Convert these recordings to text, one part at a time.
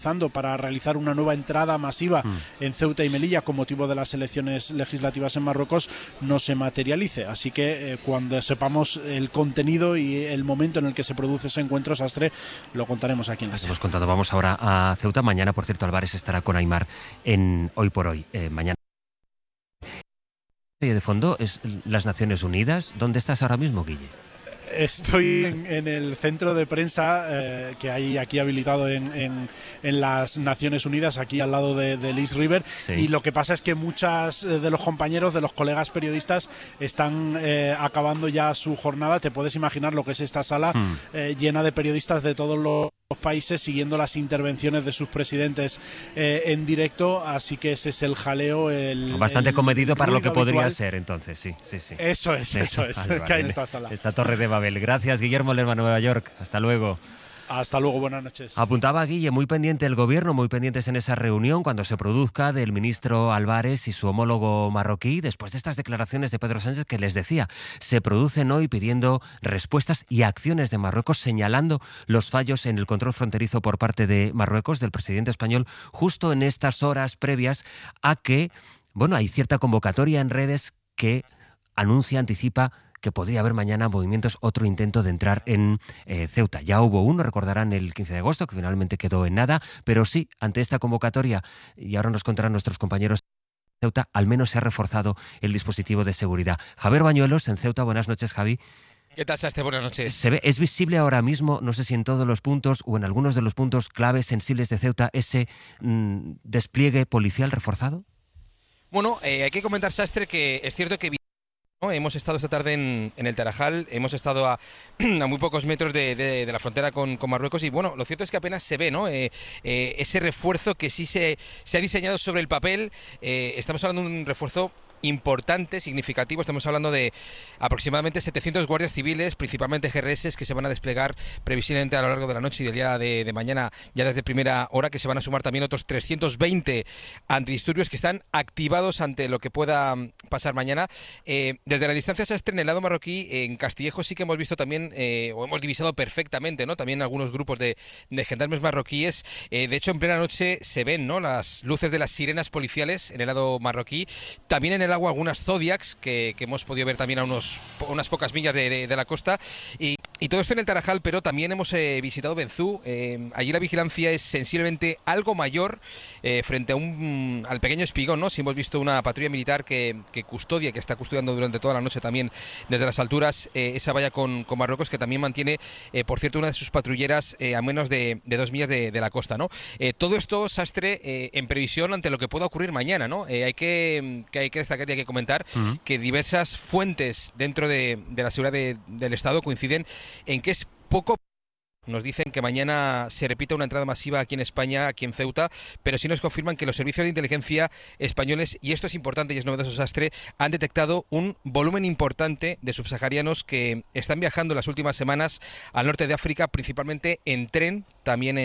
para realizar una nueva entrada masiva en Ceuta y Melilla con motivo de las elecciones legislativas en Marruecos no se materialice. Así que cuando sepamos el contenido y el momento en el que se produce ese encuentro, Sastre, lo contaremos aquí en la Estamos contando. Vamos ahora a Ceuta. Mañana, por cierto, Álvarez estará con Aimar en Hoy por Hoy. Mañana. De fondo es las Naciones Unidas. ¿Dónde estás ahora mismo, Guille? Estoy en el centro de prensa que hay aquí habilitado en las Naciones Unidas, aquí al lado de East River, sí. Y lo que pasa es que muchas de los compañeros, de los colegas periodistas, están acabando ya su jornada. Te puedes imaginar lo que es esta sala llena de periodistas de todos los países siguiendo las intervenciones de sus presidentes en directo, así que ese es el jaleo. Bastante comedido para lo que habitual. Podría ser entonces, sí. Eso es, vale. Que hay en esta sala. Esta torre de Babel. Gracias, Guillermo Lerma, Nueva York. Hasta luego. Hasta luego, buenas noches. Apuntaba Guille, muy pendiente el gobierno, muy pendientes en esa reunión cuando se produzca del ministro Álvarez y su homólogo marroquí, después de estas declaraciones de Pedro Sánchez que les decía, se producen hoy pidiendo respuestas y acciones de Marruecos, señalando los fallos en el control fronterizo por parte de Marruecos, del presidente español, justo en estas horas previas a que, hay cierta convocatoria en redes que anticipa que podría haber mañana movimientos, otro intento de entrar en Ceuta. Ya hubo uno, recordarán, el 15 de agosto, que finalmente quedó en nada, pero sí, ante esta convocatoria, y ahora nos contarán nuestros compañeros de Ceuta, al menos se ha reforzado el dispositivo de seguridad. Javier Bañuelos, en Ceuta, buenas noches, Javi. ¿Qué tal, Sastre? Buenas noches. ¿Es visible ahora mismo, no sé si en todos los puntos o en algunos de los puntos claves, sensibles de Ceuta, ese despliegue policial reforzado? Bueno, hay que comentar, Sastre, que es cierto que hemos estado esta tarde en el Tarajal, hemos estado a muy pocos metros de la frontera con Marruecos y lo cierto es que apenas se ve, ¿no? Ese refuerzo que sí se ha diseñado sobre el papel. Estamos hablando de un refuerzo importante, significativo. Estamos hablando de aproximadamente 700 guardias civiles, principalmente GRS, que se van a desplegar previsiblemente a lo largo de la noche y del día de mañana, ya desde primera hora, que se van a sumar también otros 320 antidisturbios que están activados ante lo que pueda pasar mañana. Desde la distancia Sastre, en el lado marroquí, en Castillejo sí que hemos visto también, o hemos divisado perfectamente, ¿no? También algunos grupos de gendarmes marroquíes. De hecho, en plena noche se ven, ¿no?, las luces de las sirenas policiales en el lado marroquí. También en el agua algunas Zodiacs que hemos podido ver también a unas pocas millas de la costa y todo esto en el Tarajal, pero también hemos visitado Benzú. Allí la vigilancia es sensiblemente algo mayor frente al pequeño espigón, ¿no? Si hemos visto una patrulla militar que está custodiando durante toda la noche también desde las alturas esa valla con Marruecos, que también mantiene, por cierto, una de sus patrulleras a menos de 2 millas de la costa, ¿no? Todo esto, Sastre, en previsión ante lo que pueda ocurrir mañana, ¿no? Hay que destacar y hay que comentar que diversas fuentes dentro de la seguridad del Estado coinciden en que es poco. Nos dicen que mañana se repita una entrada masiva aquí en España, aquí en Ceuta, pero sí nos confirman que los servicios de inteligencia españoles, y esto es importante y es novedoso, Sastre, han detectado un volumen importante de subsaharianos que están viajando en las últimas semanas al norte de África, principalmente en tren, también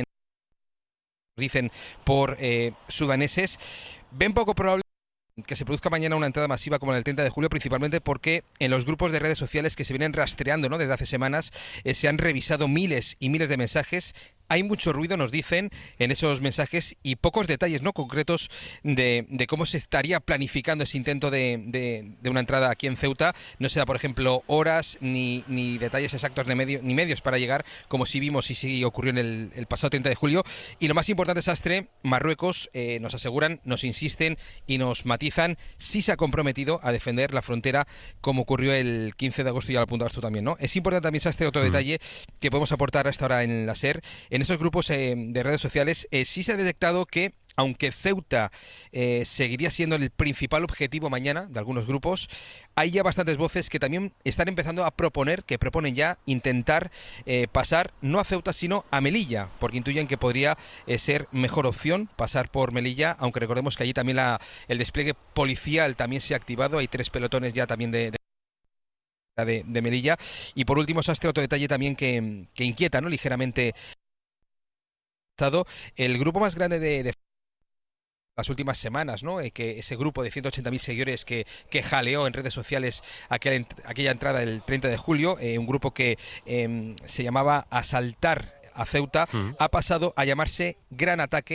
dicen por sudaneses. Ven poco probable que se produzca mañana una entrada masiva como en el 30 de julio, principalmente porque en los grupos de redes sociales que se vienen rastreando, ¿no?, desde hace semanas, se han revisado miles y miles de mensajes. Hay mucho ruido, nos dicen, en esos mensajes y pocos detalles, ¿no?, concretos de cómo se estaría planificando ese intento de una entrada aquí en Ceuta. No se da, por ejemplo, horas ni detalles exactos ni medios para llegar, como sí vimos y sí ocurrió en el pasado 30 de julio. Y lo más importante, Sastre, Marruecos nos aseguran, nos insisten y nos matizan, sí se ha comprometido a defender la frontera como ocurrió el 15 de agosto, ya lo apuntabas tú también, ¿no? Es importante también, Sastre, otro detalle que podemos aportar hasta ahora en la SER. En esos grupos de redes sociales sí se ha detectado que, aunque Ceuta seguiría siendo el principal objetivo mañana de algunos grupos, hay ya bastantes voces que también están empezando a proponen ya intentar pasar no a Ceuta sino a Melilla, porque intuyen que podría ser mejor opción pasar por Melilla, aunque recordemos que allí también el despliegue policial también se ha activado, hay 3 pelotones ya también de Melilla. Y por último, Sastre, otro detalle también que inquieta, ¿no?, ligeramente. El grupo más grande de las últimas semanas, ¿no?, que ese grupo de 180.000 seguidores que jaleó en redes sociales aquella entrada el 30 de julio, un grupo que se llamaba Asaltar a Ceuta, ha pasado a llamarse Gran Ataque